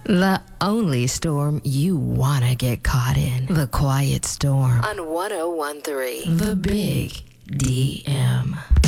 The only storm you want to get caught in. The Quiet Storm on 101.3. The Big DM.